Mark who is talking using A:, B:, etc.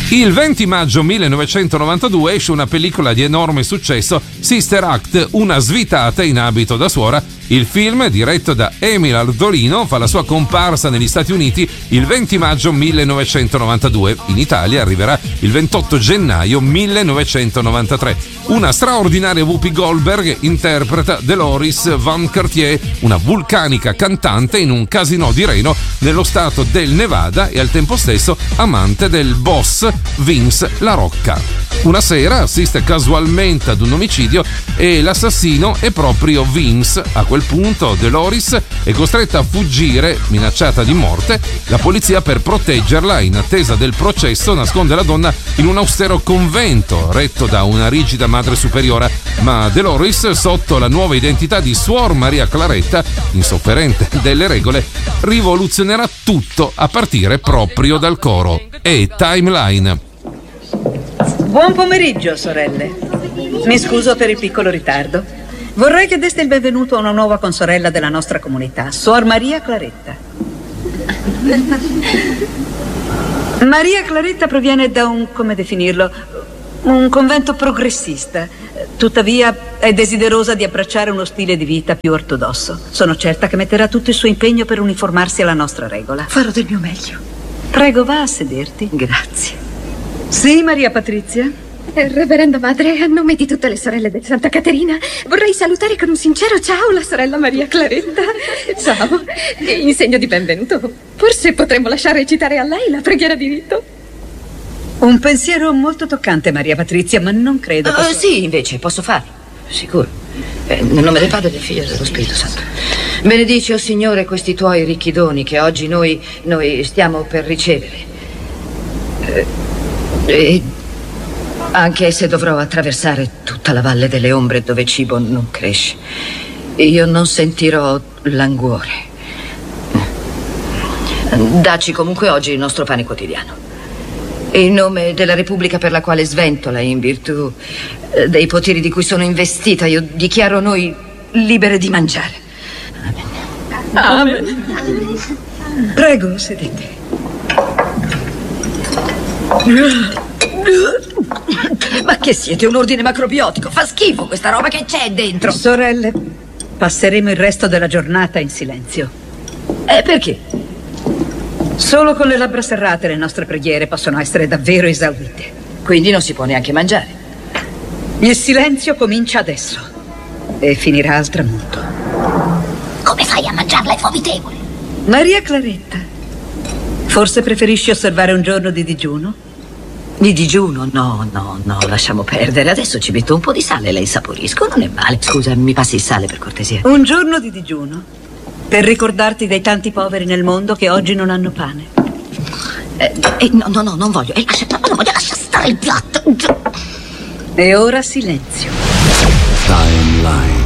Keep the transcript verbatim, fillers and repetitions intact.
A: Il venti maggio millenovecentonovantadue esce una pellicola di enorme successo, Sister Act, una svitata in abito da suora. Il film, diretto da Emil Ardolino, fa la sua comparsa negli Stati Uniti il venti maggio millenovecentonovantadue. In Italia arriverà il ventotto gennaio millenovecentonovantatré. Una straordinaria Whoopi Goldberg interpreta Dolores Van Cartier, una vulcanica cantante in un casinò di Reno nello stato del Nevada e al tempo stesso amante del boss Vince La Rocca. Una sera assiste casualmente ad un omicidio e l'assassino è proprio Vince. A quel punto Dolores è costretta a fuggire, minacciata di morte. La polizia, per proteggerla in attesa del processo, nasconde la donna in un austero convento retto da una rigida madre superiora, ma Dolores, sotto la nuova identità di Suor Maria Claretta, insofferente delle regole, rivoluzionerà tutto a partire proprio dal coro. E Timeline.
B: Buon pomeriggio, sorelle. Mi scuso per il piccolo ritardo. Vorrei che deste il benvenuto a una nuova consorella della nostra comunità, Suor Maria Claretta. Maria Claretta proviene da un, come definirlo, un convento progressista. Tuttavia è desiderosa di abbracciare uno stile di vita più ortodosso. Sono certa che metterà tutto il suo impegno per uniformarsi alla nostra regola.
C: Farò del mio meglio.
B: Prego, va a sederti.
C: Grazie.
B: Sì, Maria Patrizia?
C: Eh, Reverenda Madre, a nome di tutte le sorelle di Santa Caterina, vorrei salutare con un sincero ciao la sorella Maria Claretta. Ciao. E in segno di benvenuto, forse potremmo lasciare recitare a lei la preghiera di rito.
B: Un pensiero molto toccante, Maria Patrizia, ma non credo posso...
D: uh, Sì, invece, posso farlo, sicuro. eh, Nel nome del Padre, del Figlio e dello Spirito Santo. Benedici, o Signore, questi tuoi ricchi doni che oggi noi, noi stiamo per ricevere. eh, E anche se dovrò attraversare tutta la valle delle ombre dove il cibo non cresce, io non sentirò languore. Dacci comunque oggi il nostro pane quotidiano. In nome della Repubblica per la quale sventola, in virtù dei poteri di cui sono investita, io dichiaro noi libere di mangiare.
B: Amen. Amen. Prego, sedete.
D: Ma che siete, un ordine macrobiotico? Fa schifo questa roba che c'è dentro.
B: Sorelle, passeremo il resto della giornata in silenzio.
D: E perché?
B: Solo con le labbra serrate le nostre preghiere possono essere davvero esaudite.
D: Quindi non si può neanche mangiare.
B: Il silenzio comincia adesso e finirà al tramonto.
C: Come fai a mangiarla, è vomitevole?
B: Maria Claretta, forse preferisci osservare un giorno di digiuno?
D: Di digiuno? No, no, no, lasciamo perdere. Adesso ci metto un po' di sale e la insaporisco, non è male. Scusa, mi passi il sale per cortesia?
B: Un giorno di digiuno, per ricordarti dei tanti poveri nel mondo che oggi non hanno pane.
D: Eh, eh, no, no, no, non voglio. Eh, lascia, no, non voglio lasciare stare il piatto.
B: E ora silenzio.
E: Timeline.